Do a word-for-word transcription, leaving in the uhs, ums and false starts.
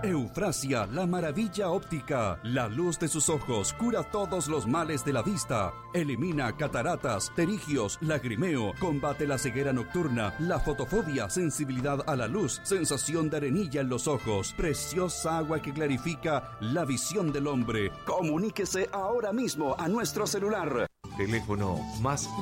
Eufrasia, la maravilla óptica. La luz de sus ojos cura todos los males de la vista. Elimina cataratas, pterigios, lagrimeo. Combate la ceguera nocturna, la fotofobia, sensibilidad a la luz, sensación de arenilla en los ojos. Preciosa agua que clarifica la visión del hombre. Comuníquese ahora mismo a nuestro celular. Teléfono más